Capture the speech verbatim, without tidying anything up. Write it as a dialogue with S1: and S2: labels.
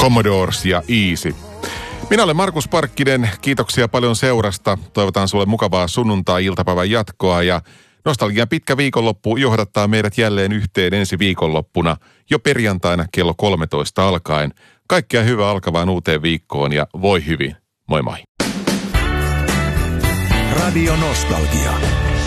S1: Commodores ja Easy. Minä olen Markus Parkkinen, kiitoksia paljon seurasta. Toivotan sulle mukavaa sunnuntai-iltapäivän jatkoa ja nostalgian pitkä viikonloppu johdattaa meidät jälleen yhteen ensi viikonloppuna jo perjantaina kello kolmetoista alkaen. Kaikkea hyvää alkavaan uuteen viikkoon ja voi hyvin. Moi moi.
S2: Radio Nostalgia.